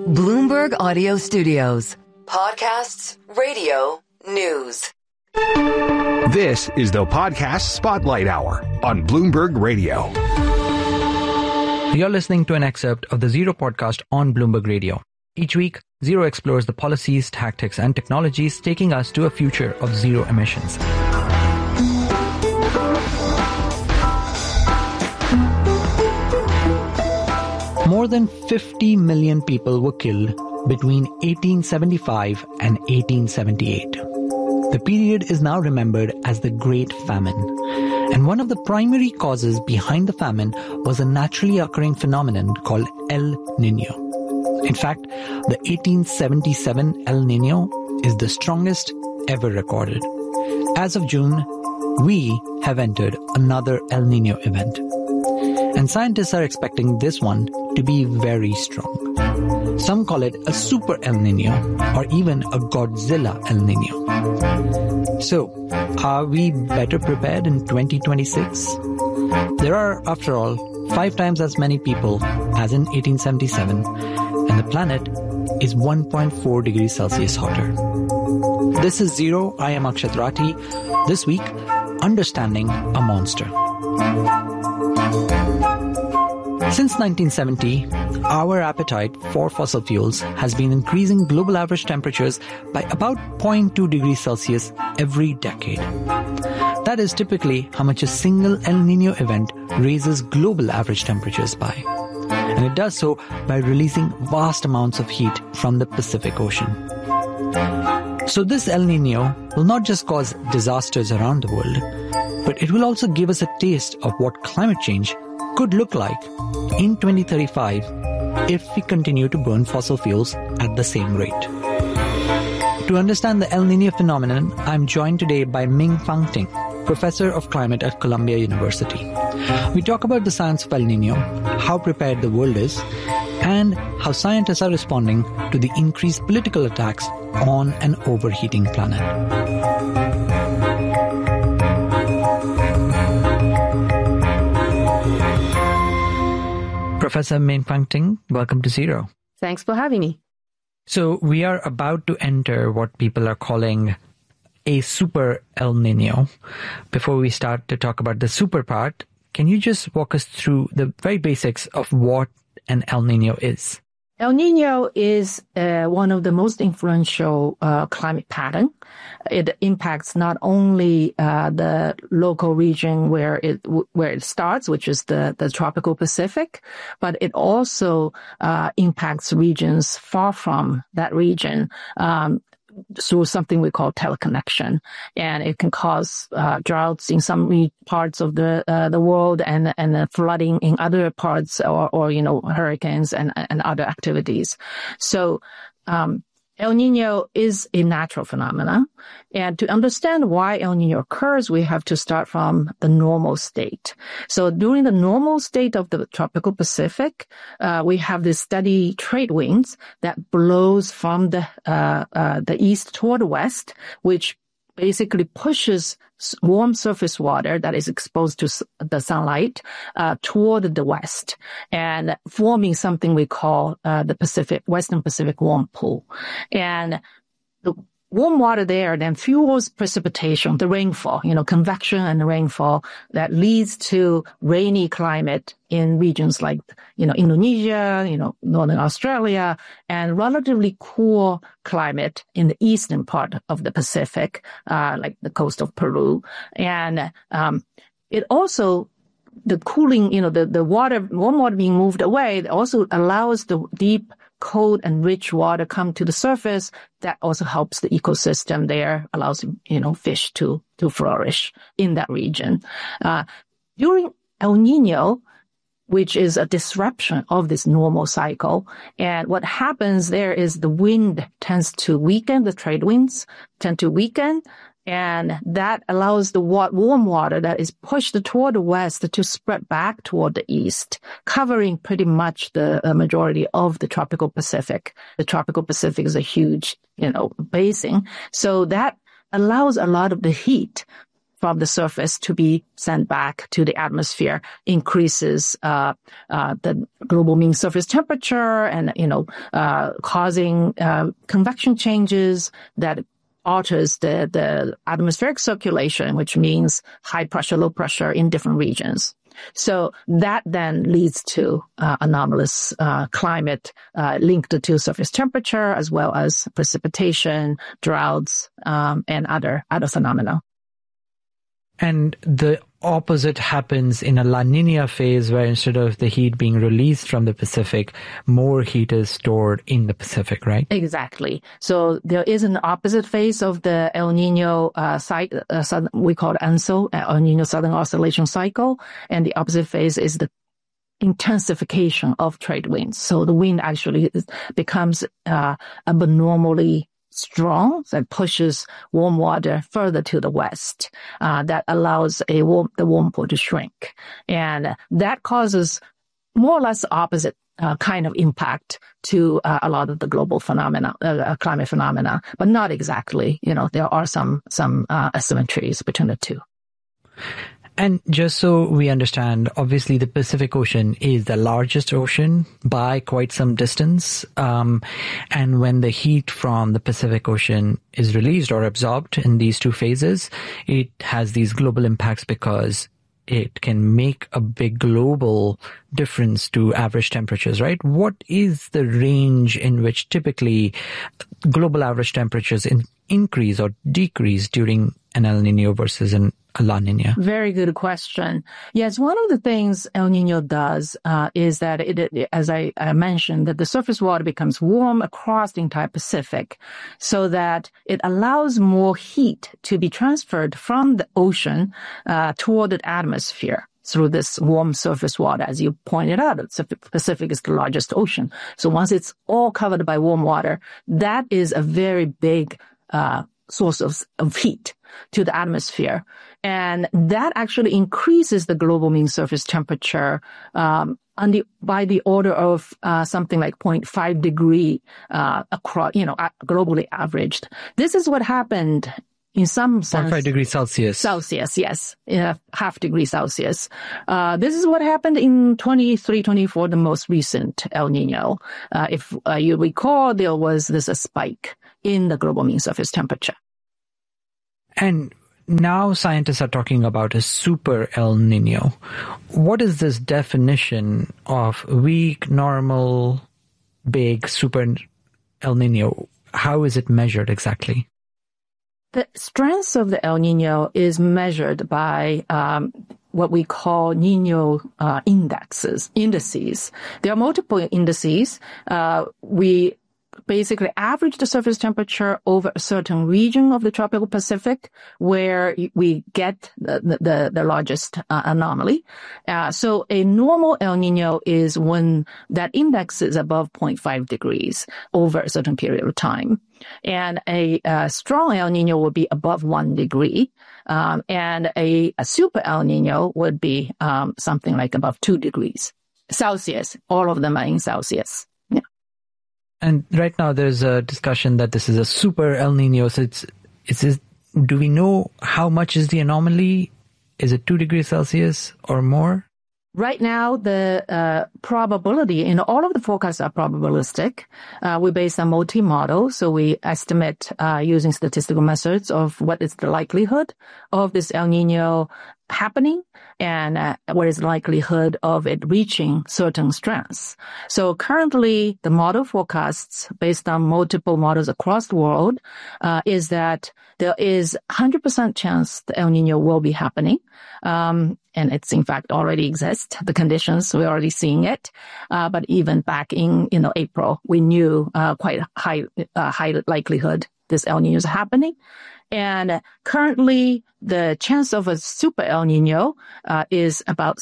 Bloomberg Audio Studios. Podcasts, radio, news. This is the Podcast Spotlight Hour on Bloomberg Radio. You're listening to an excerpt of the Zero podcast on Bloomberg Radio. Each week, Zero explores the policies, tactics, and technologies taking us to a future of zero emissions. More than 50 million people were killed between 1875 and 1878. The period is now remembered as the Great Famine. And one of the primary causes behind the famine was a naturally occurring phenomenon called El Niño. In fact, the 1877 El Niño is the strongest ever recorded. As of June, we have entered another El Niño event. And scientists are expecting this one to be very strong. Some call it a super El Niño or even a Godzilla El Niño. So, are we better prepared in 2026? There are, after all, 5 times as many people as in 1877, and the planet is 1.4 degrees Celsius hotter. This is Zero. I am Akshat Rathi. This week, understanding a monster. Since 1970, our appetite for fossil fuels has been increasing global average temperatures by about 0.2 degrees Celsius every decade. That is typically how much a single El Niño event raises global average temperatures by. And it does so by releasing vast amounts of heat from the Pacific Ocean. So this El Niño will not just cause disasters around the world, but it will also give us a taste of what climate change could look like in 2035 if we continue to burn fossil fuels at the same rate. To understand the El Niño phenomenon, I'm joined today by Ming-Fang Ting, Professor of Climate at Columbia University. We talk about the science of El Niño, how prepared the world is, and how scientists are responding to the increased political attacks on an overheating planet. Professor Ming-Fang Ting, welcome to Zero. Thanks for having me. So we are about to enter what people are calling a super El Niño. Before we start to talk about the super part, can you just walk us through the very basics of what an El Niño is? El Niño is one of the most influential climate pattern. It impacts not only the local region where it starts, which is the tropical Pacific, but it also impacts regions far from that region through something we call teleconnection, and it can cause droughts in some parts of the world and flooding in other parts, or hurricanes and other activities. So El Niño is a natural phenomenon, and to understand why El Niño occurs, we have to start from the normal state. So during the normal state of the tropical Pacific, we have this steady trade winds that blows from the east toward the west, which basically pushes warm surface water that is exposed to the sunlight toward the west, and forming something we call the Western Pacific warm pool. And the warm water there then fuels precipitation, the rainfall, convection and rainfall that leads to rainy climate in regions like, Indonesia, Northern Australia, and relatively cool climate in the eastern part of the Pacific, like the coast of Peru. And it also, the cooling, the warm water being moved away, it also allows the deep, cold and rich water come to the surface. That also helps the ecosystem there, allows, fish to flourish in that region. During El Niño, which is a disruption of this normal cycle, and what happens there is the wind tends to weaken, the trade winds tend to weaken, and that allows the warm water that is pushed toward the west to spread back toward the east, covering pretty much the majority of the tropical Pacific. The tropical Pacific is a huge, basin. So that allows a lot of the heat from the surface to be sent back to the atmosphere increases the global mean surface temperature and, causing convection changes that alters the atmospheric circulation, which means high pressure, low pressure in different regions. So that then leads to anomalous climate linked to surface temperature, as well as precipitation, droughts, and other phenomena. And the opposite happens in a La Nina phase, where instead of the heat being released from the Pacific, more heat is stored in the Pacific, right? Exactly. So there is an opposite phase of the El Nino we call it ENSO, El Nino Southern Oscillation Cycle, and the opposite phase is the intensification of trade winds. So the wind actually becomes abnormally strong, that pushes warm water further to the west, that allows the warm pool to shrink. And that causes more or less opposite kind of impact to a lot of the global climate phenomena, but not exactly. There are some asymmetries between the two. And just so we understand, obviously the Pacific Ocean is the largest ocean by quite some distance. And when the heat from the Pacific Ocean is released or absorbed in these two phases, it has these global impacts because it can make a big global difference to average temperatures, right? What is the range in which typically global average temperatures increase or decrease during an El Nino versus a La Nina? Very good question. Yes, one of the things El Nino does is that it, as I mentioned, that the surface water becomes warm across the entire Pacific, so that it allows more heat to be transferred from the ocean toward the atmosphere through this warm surface water. As you pointed out, the Pacific is the largest ocean. So once it's all covered by warm water, that is a very big source of heat to the atmosphere. And that actually increases the global mean surface temperature by the order of something like 0.5 degree across, globally averaged. This is what happened in some sense. 0.5 degrees Celsius. Celsius, yes. Half degree Celsius. This is what happened in 23-24, the most recent El Nino. If you recall, there was a spike in the global mean surface temperature. And now scientists are talking about a super El Nino. What is this definition of weak, normal, big, super El Nino? How is it measured exactly? The strength of the El Nino is measured by what we call Nino indices. There are multiple indices. We basically average the surface temperature over a certain region of the tropical Pacific where we get the largest anomaly. So a normal El Nino is when that index is above 0.5 degrees over a certain period of time. And a strong El Nino would be above 1 degree. And a super El Nino would be something like above 2 degrees Celsius. All of them are in Celsius. And right now there's a discussion that this is a super El Nino. So do we know how much is the anomaly? Is it 2 degrees Celsius or more? Right now, the probability in all of the forecasts are probabilistic. We base on multi-model, so we estimate using statistical methods of what is the likelihood of this El Nino happening and what is the likelihood of it reaching certain strengths. So currently, the model forecasts based on multiple models across the world is that there is 100% chance the El Nino will be happening. And it's in fact already exists. The conditions, we're already seeing it. But even back in, April, we knew, quite high likelihood this El Nino is happening. And currently the chance of a super El Nino, is about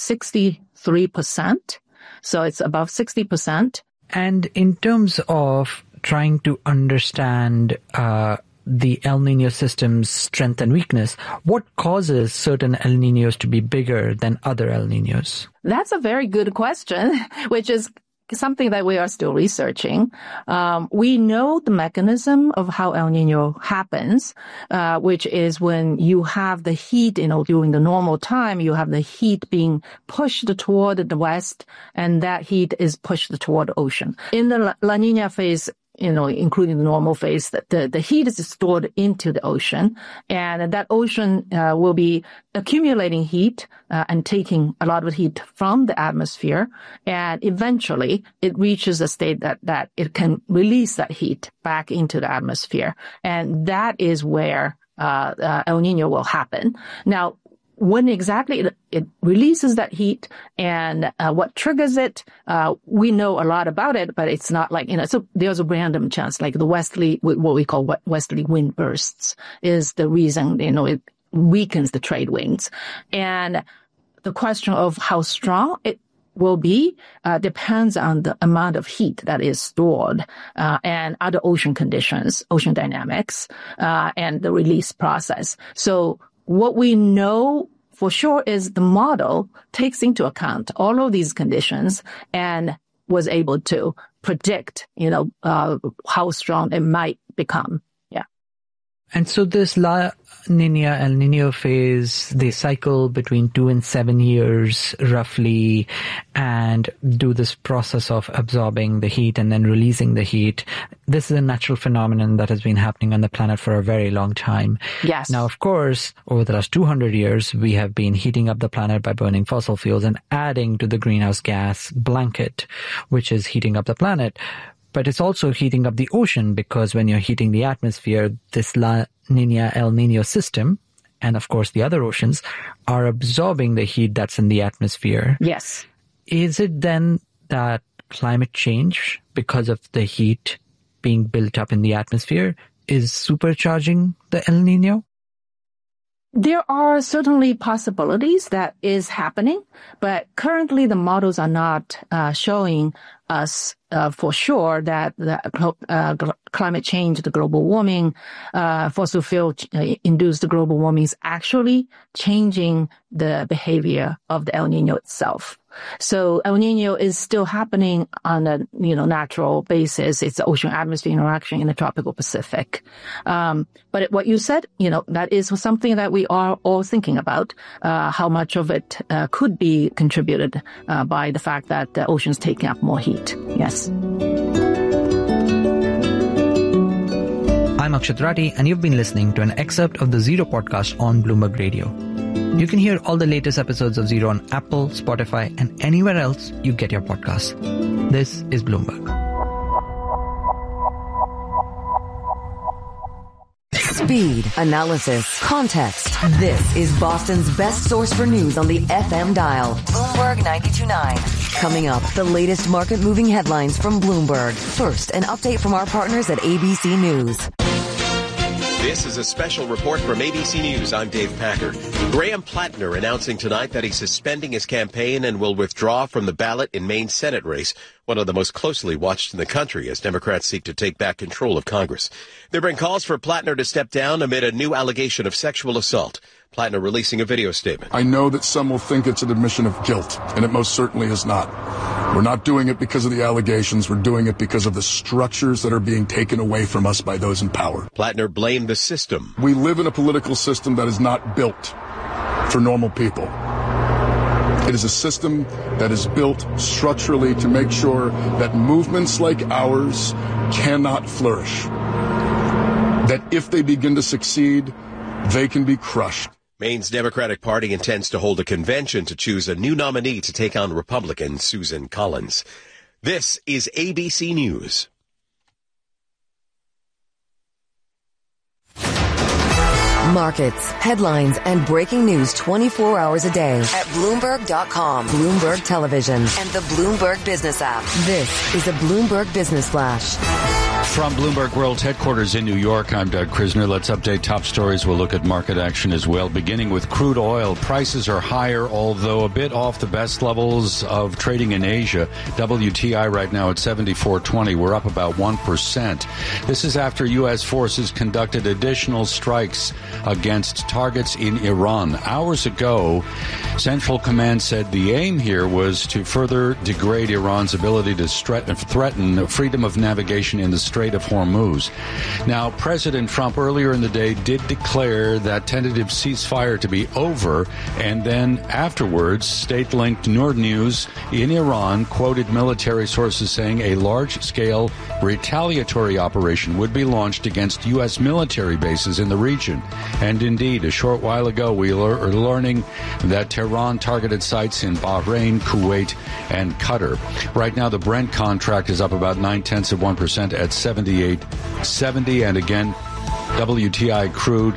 63%. So it's above 60%. And in terms of trying to understand, the El Nino system's strength and weakness, what causes certain El Ninos to be bigger than other El Ninos? That's a very good question, which is something that we are still researching. We know the mechanism of how El Nino happens, which is when you have the heat, during the normal time, you have the heat being pushed toward the west, and that heat is pushed toward the ocean. In the La Nina phase, including the normal phase, the heat is stored into the ocean, and that ocean will be accumulating heat and taking a lot of heat from the atmosphere, and eventually it reaches a state that it can release that heat back into the atmosphere, and that is where El Nino will happen. Now, when exactly it releases that heat and what triggers it, we know a lot about it, but it's not like, so there's a random chance, like the westerly, what we call westerly wind bursts is the reason, it weakens the trade winds. And the question of how strong it will be depends on the amount of heat that is stored and other ocean conditions, ocean dynamics, and the release process. So what we know for sure is the model takes into account all of these conditions and was able to predict, how strong it might become. Yeah. And so this La Nina, El Nino phase, they cycle between 2 and 7 years roughly and do this process of absorbing the heat and then releasing the heat. This is a natural phenomenon that has been happening on the planet for a very long time. Yes. Now, of course, over the last 200 years, we have been heating up the planet by burning fossil fuels and adding to the greenhouse gas blanket, which is heating up the planet. But it's also heating up the ocean, because when you're heating the atmosphere, this La Nina, El Nino system, and of course the other oceans, are absorbing the heat that's in the atmosphere. Yes. Is it then that climate change, because of the heat being built up in the atmosphere, is supercharging the El Nino? There are certainly possibilities that is happening, but currently the models are not showing us for sure that the climate change, the global warming, fossil fuel induced global warming is actually changing the behavior of the El Nino itself. So El Nino is still happening on a natural basis. It's the ocean atmosphere interaction in the tropical Pacific. But what you said, that is something that we are all thinking about, how much of it could be contributed by the fact that the ocean's taking up more heat. Yes. I'm Akshat Rathi, and you've been listening to an excerpt of the Zero podcast on Bloomberg Radio. You can hear all the latest episodes of Zero on Apple, Spotify, and anywhere else you get your podcasts. This is Bloomberg. Speed, analysis, context. This is Boston's best source for news on the FM dial. Bloomberg 92.9. Coming up, the latest market-moving headlines from Bloomberg. First, an update from our partners at ABC News. This is a special report from ABC News. I'm Dave Packer. Graham Plattner announcing tonight that he's suspending his campaign and will withdraw from the ballot in Maine's Senate race, one of the most closely watched in the country as Democrats seek to take back control of Congress. There have been calls for Plattner to step down amid a new allegation of sexual assault. Plattner releasing a video statement. I know that some will think it's an admission of guilt, and it most certainly is not. We're not doing it because of the allegations. We're doing it because of the structures that are being taken away from us by those in power. Plattner blamed the system. We live in a political system that is not built for normal people. It is a system that is built structurally to make sure that movements like ours cannot flourish. That if they begin to succeed, they can be crushed. Maine's Democratic Party intends to hold a convention to choose a new nominee to take on Republican Susan Collins. This is ABC News. Markets, headlines, and breaking news 24 hours a day at Bloomberg.com, Bloomberg Television, and the Bloomberg Business app. This is a Bloomberg Business Flash. From Bloomberg World Headquarters in New York, I'm Doug Krisner. Let's update top stories. We'll look at market action as well, beginning with crude oil. Prices are higher, although a bit off the best levels of trading in Asia. WTI right now at $74.20. We're up about 1%. This is after U.S. forces conducted additional strikes against targets in Iran. Hours ago, Central Command said the aim here was to further degrade Iran's ability to threaten freedom of navigation in the Strait of Hormuz. Now, President Trump earlier in the day did declare that tentative ceasefire to be over, and then afterwards, state-linked Noor News in Iran quoted military sources saying a large-scale retaliatory operation would be launched against U.S. military bases in the region. And indeed, a short while ago, we are learning that Tehran targeted sites in Bahrain, Kuwait, and Qatar. Right now, the Brent contract is up about 0.9% at 78.70, and again, WTI crude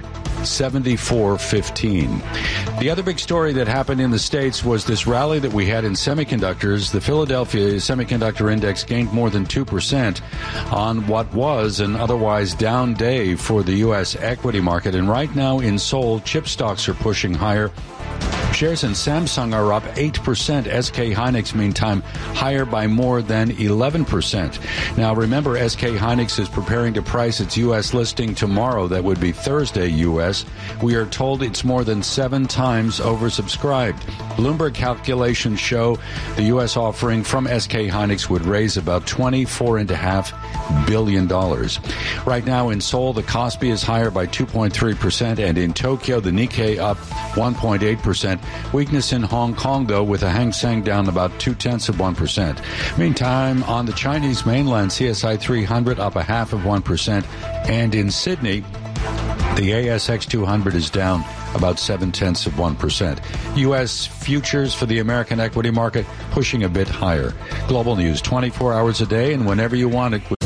74.15. The other big story that happened in the States was this rally that we had in semiconductors. The Philadelphia Semiconductor Index gained more than 2% on what was an otherwise down day for the U.S. equity market. And right now in Seoul, chip stocks are pushing higher. Shares in Samsung are up 8%. SK Hynix, meantime, higher by more than 11%. Now, remember, SK Hynix is preparing to price its U.S. listing tomorrow. That would be Thursday, U.S. We are told it's more than 7 times oversubscribed. Bloomberg calculations show the U.S. offering from SK Hynix would raise about $24.5 billion. Right now in Seoul, the Kospi is higher by 2.3%, and in Tokyo, the Nikkei up 1.8%. Weakness in Hong Kong, though, with the Hang Seng down about 0.2%. Meantime, on the Chinese mainland, CSI 300 up 0.5%, and in Sydney, the ASX 200 is down about 0.7%. U.S. futures for the American equity market pushing a bit higher. Global news 24 hours a day and whenever you want it with